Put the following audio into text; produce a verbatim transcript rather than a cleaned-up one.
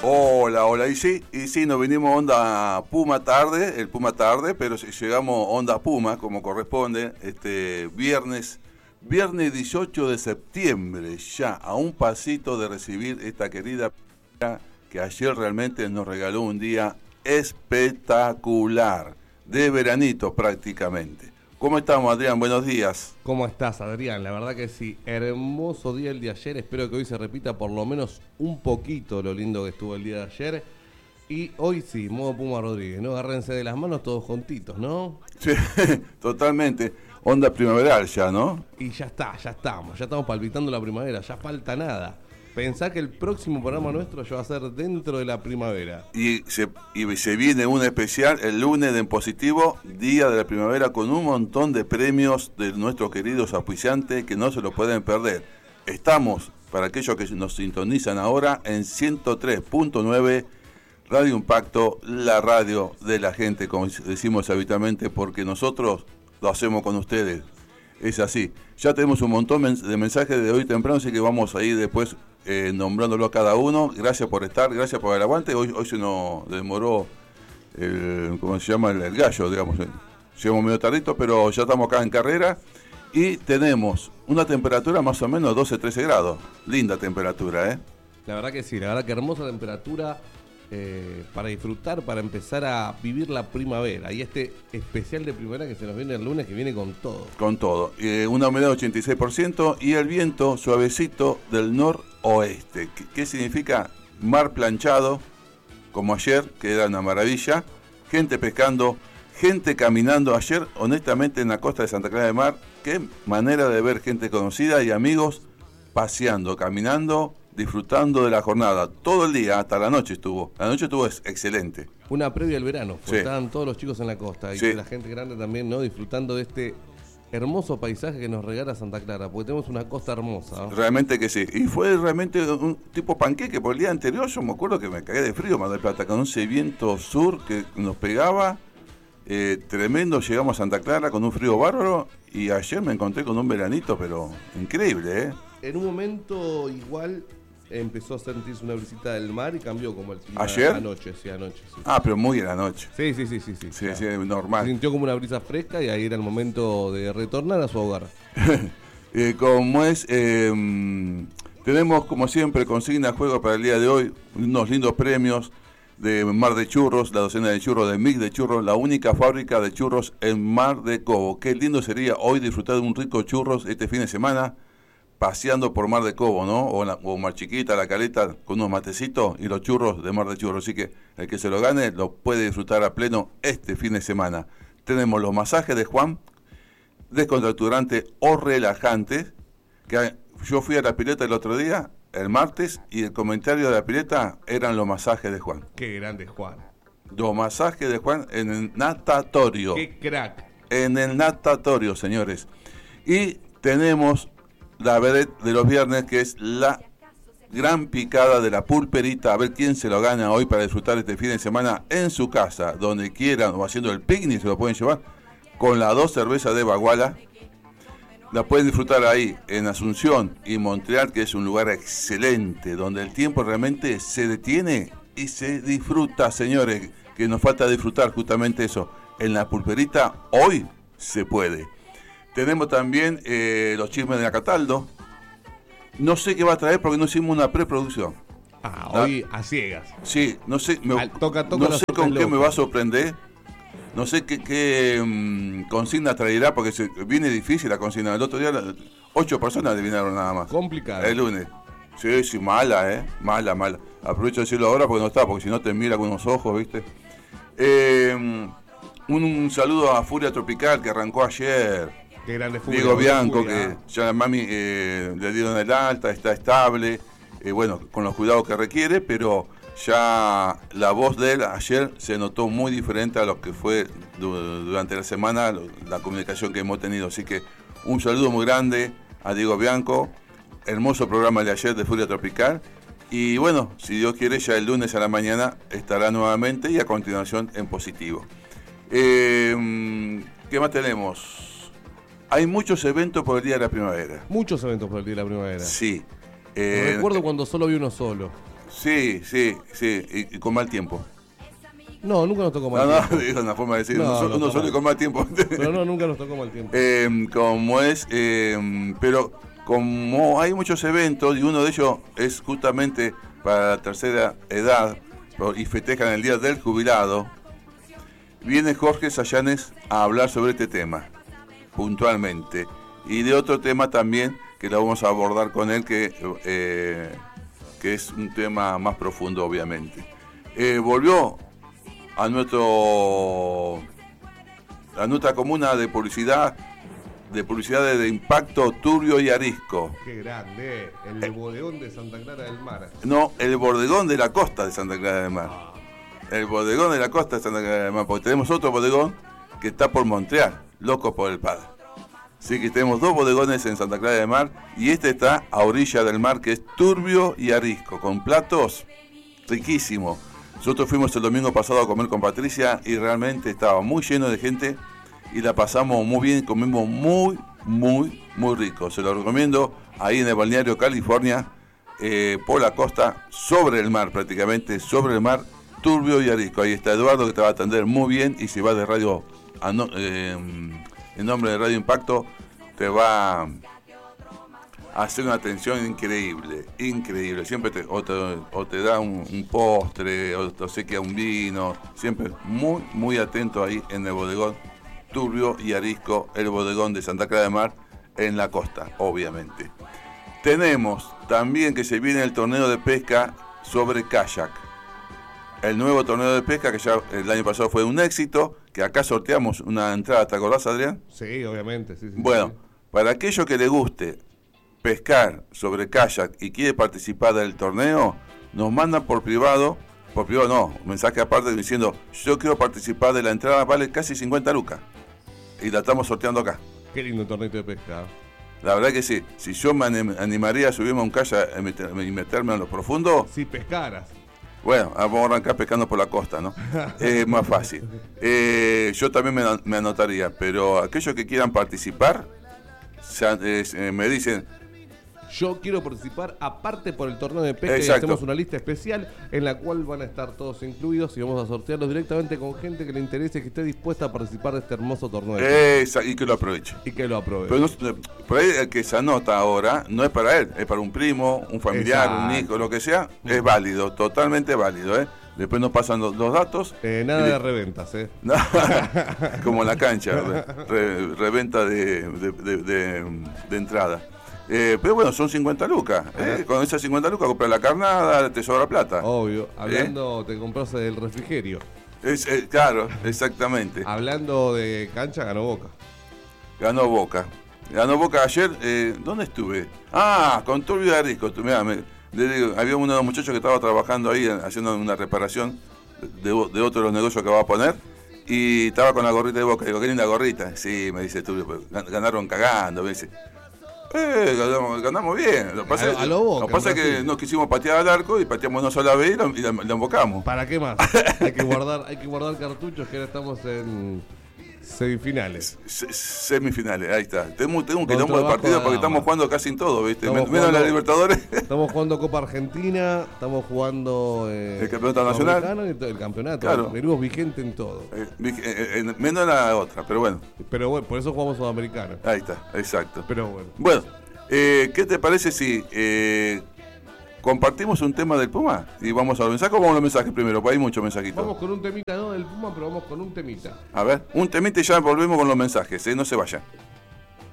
Hola, hola, y sí, y sí, nos vinimos onda Puma tarde, el Puma tarde, pero llegamos onda Puma como corresponde, este viernes, viernes dieciocho de septiembre, ya a un pasito de recibir esta querida que ayer realmente nos regaló un día espectacular, de veranito prácticamente. ¿Cómo estamos, Adrián? Buenos días. ¿Cómo estás, Adrián? La verdad que sí, hermoso día el de ayer. Espero que hoy se repita por lo menos un poquito lo lindo que estuvo el día de ayer. Y hoy sí, modo Puma Rodríguez, ¿no? Agárrense de las manos todos juntitos, ¿no? Sí, totalmente. Onda primaveral ya, ¿no? Y ya está, ya estamos, ya estamos palpitando la primavera, ya falta nada. Pensá que el próximo programa nuestro ya va a ser dentro de la primavera. Y se, y se viene un especial el lunes de En Positivo, Día de la Primavera, con un montón de premios de nuestros queridos auspiciantes que no se lo pueden perder. Estamos, para aquellos que nos sintonizan ahora, en ciento tres punto nueve Radio Impacto, la radio de la gente, como decimos habitualmente, porque nosotros lo hacemos con ustedes. Es así. Ya tenemos un montón de mensajes de hoy temprano, así que vamos a ir después eh, nombrándolo a cada uno. Gracias por estar, gracias por el aguante. Hoy, hoy se nos demoró, el, ¿cómo se llama? El, el gallo, digamos. Llegamos medio tardito, pero ya estamos acá en carrera. Y tenemos una temperatura más o menos doce, trece grados. Linda temperatura, ¿eh? La verdad que sí, la verdad que hermosa temperatura. Eh, para disfrutar, para empezar a vivir la primavera y este especial de primavera que se nos viene el lunes, que viene con todo. Con todo. Eh, una humedad de ochenta y seis por ciento y el viento suavecito del noroeste. ¿Qué, qué significa? Mar planchado, como ayer, que era una maravilla. Gente pescando, gente caminando. Ayer, honestamente, en la costa de Santa Clara de Mar, qué manera de ver gente conocida y amigos paseando, caminando, disfrutando de la jornada, todo el día, hasta la noche estuvo. La noche estuvo excelente. Una previa al verano, sí. Estaban todos los chicos en la costa y sí. la gente grande también, ¿no? Disfrutando de este hermoso paisaje que nos regala Santa Clara, porque tenemos una costa hermosa, ¿no? Realmente que sí. Y fue realmente un tipo panqueque, porque el día anterior yo me acuerdo que me cagué de frío, Mar del Plata, con ese viento sur que nos pegaba, eh, tremendo. Llegamos a Santa Clara con un frío bárbaro y ayer me encontré con un veranito, pero increíble, ¿eh? En un momento igual empezó a sentirse una brisita del mar y cambió como el clima. ¿Ayer? Anoche, sí, anoche. Sí. Ah, pero muy en la noche. Sí, sí, sí, sí. Sí, sí, claro. sí, normal. Se sintió como una brisa fresca y ahí era el momento de retornar a su hogar. eh, como es, eh, tenemos como siempre consigna juego para el día de hoy, unos lindos premios de Mar de Churros, la docena de churros de Mix de Churros, la única fábrica de churros en Mar de Cobo. Qué lindo sería hoy disfrutar de un rico churros este fin de semana, paseando por Mar de Cobo, ¿no? O, la, o Mar Chiquita, La Caleta, con unos matecitos y los churros de Mar de Churros. Así que el que se lo gane lo puede disfrutar a pleno este fin de semana. Tenemos los masajes de Juan, descontracturante o relajante, que yo fui a la pileta el otro día, el martes, y el comentario de la pileta eran los masajes de Juan. Qué grande Juan. Los masajes de Juan en el natatorio. Qué crack. En el natatorio, señores. Y tenemos la vedette de los viernes, que es la gran picada de la pulperita, a ver quién se lo gana hoy para disfrutar este fin de semana en su casa, donde quieran, o haciendo el picnic, se lo pueden llevar, con las dos cervezas de Baguala. La pueden disfrutar ahí, en Asunción y Montreal, que es un lugar excelente, donde el tiempo realmente se detiene y se disfruta, señores, que nos falta disfrutar justamente eso. En la pulperita, hoy se puede. Tenemos también eh, los chismes de Acataldo. No sé qué va a traer porque no hicimos una preproducción. Ah, hoy a ciegas. Sí, no sé, me, Al, toca, toca no sé con qué me va a sorprender. No sé qué, qué um, consigna traerá porque se, viene difícil la consigna. El otro día ocho personas adivinaron nada más. Complicado. El lunes. Sí, sí, mala, ¿eh? Mala, mala. Aprovecho de decirlo ahora porque no está, porque si no te mira con unos ojos, ¿viste? Eh, un, un saludo a Furia Tropical que arrancó ayer. Qué grande Furia. Diego Bianco, Furia. que ya la mami eh, le dieron el alta, está estable, eh, bueno, con los cuidados que requiere, pero ya la voz de él ayer se notó muy diferente a lo que fue durante la semana, la comunicación que hemos tenido. Así que un saludo muy grande a Diego Bianco, hermoso programa de ayer de Furia Tropical. Y bueno, si Dios quiere, ya el lunes a la mañana estará nuevamente y a continuación en positivo. Eh, ¿Qué más tenemos? Hay muchos eventos por el Día de la Primavera. Muchos eventos por el Día de la Primavera. Sí. Eh, recuerdo cuando solo vi uno solo. Sí, sí, sí, y, y con mal tiempo. No, nunca nos tocó mal no, tiempo. No, es una forma de decir, no, uno, no uno solo y con mal tiempo. Pero no, nunca nos tocó mal tiempo. Eh, como es, eh, pero como hay muchos eventos y uno de ellos es justamente para la tercera edad y festejan el Día del Jubilado, viene Jorge Sayanes a hablar sobre este tema, puntualmente. Y de otro tema también, que lo vamos a abordar con él, que, eh, que es un tema más profundo, obviamente. Eh, volvió a nuestro a nuestra comuna de publicidad, de publicidad de impacto Turbio y Arisco. Qué grande, el eh, bodegón de Santa Clara del Mar. No, el bodegón de la costa de Santa Clara del Mar. Ah. El bodegón de la costa de Santa Clara del Mar, porque tenemos otro bodegón que está por Montreal, Locos por el Padre. Así que tenemos dos bodegones en Santa Clara del Mar y este está a orilla del mar, que es Turbio y Arisco, con platos riquísimos. Nosotros fuimos el domingo pasado a comer con Patricia y realmente estaba muy lleno de gente y la pasamos muy bien, comimos muy, muy, muy rico. Se lo recomiendo ahí en el balneario California, eh, por la costa, sobre el mar prácticamente, sobre el mar, Turbio y Arisco. Ahí está Eduardo que te va a atender muy bien y si va de radio, a no, eh, en nombre de Radio Impacto, te va a hacer una atención increíble, increíble. Siempre te, o, te, o te da un, un postre, o te obsequia un vino. Siempre muy, muy atento ahí en el bodegón Turbio y Arisco, el bodegón de Santa Clara del Mar, en la costa, obviamente. Tenemos también que se viene el torneo de pesca sobre kayak. El nuevo torneo de pesca que ya el año pasado fue un éxito, que acá sorteamos una entrada, ¿te acordás, Adrián? Sí, obviamente, sí, sí. Bueno, sí. Para aquello que le guste pescar sobre kayak y quiere participar del torneo, nos mandan por privado, por privado no, mensaje aparte diciendo, yo quiero participar de la entrada, vale casi cincuenta lucas. Y la estamos sorteando acá. Qué lindo torneo de pesca. La verdad que sí, si yo me animaría a subirme a un kayak y meterme en lo profundo. Si pescaras. Bueno, vamos a arrancar pescando por la costa, ¿no? Es eh, más fácil. Eh, yo también me, me anotaría, pero aquellos que quieran participar, ya, eh, me dicen... Yo quiero participar aparte por el torneo de pesca. Exacto. Y hacemos una lista especial en la cual van a estar todos incluidos y vamos a sortearlos directamente con gente que le interese, que esté dispuesta a participar de este hermoso torneo de pesca. Exacto, y que lo aproveche. Y que lo aproveche. Pero no, por ahí el que se anota ahora no es para él, es para un primo, un familiar, Exacto. un hijo, lo que sea. Mm. Es válido, totalmente válido, ¿eh? Después nos pasan los, los datos. Eh, nada y, de reventas, ¿eh? Como en la cancha, re, reventa de, de, de, de, de entrada. Eh, pero bueno, son cincuenta lucas. ¿eh? Con esas cincuenta lucas compras la carnada, te sobra plata. Obvio. Hablando, ¿eh? Te compras el refrigerio. Es, eh, claro, exactamente. Hablando de cancha, ganó Boca. Ganó Boca. Ganó Boca ayer. Eh, ¿Dónde estuve? Ah, con Turbio de Arisco. Mirá, me, le digo, había uno de los muchachos que estaba trabajando ahí haciendo una reparación de, de otro de los negocios que va a poner. Y estaba con la gorrita de Boca. Digo, qué linda gorrita. Sí, me dice Turbio, pues, ganaron cagando. Me dice. Eh, ganamos, ganamos bien. Lo que pasa, a, a lo Boca, lo pasa es que nos quisimos patear al arco y pateamos una sola vez y la, y la, la embocamos. ¿Para qué más? hay que guardar, hay que guardar cartuchos, que ahora estamos en semifinales. Se, semifinales, ahí está. Tenemos, tenemos que tomar el partido porque estamos jugando casi en todo, ¿viste? Menos jugando, la Libertadores. Estamos jugando Copa Argentina, estamos jugando eh, el campeonato nacional. Y el campeonato. Claro. Venimos vigente en todo. Eh, eh, eh, menos la otra, pero bueno. Pero bueno, por eso jugamos Sudamericano. Ahí está, exacto. Pero bueno. Bueno. Eh, ¿Qué te parece si eh, compartimos un tema del Puma? Y vamos a los mensajes o vamos a los mensajes primero, porque hay muchos mensajitos. Vamos con un temita, no del Puma, pero vamos con un temita. A ver, un temita y ya volvemos con los mensajes, ¿eh? No se vayan.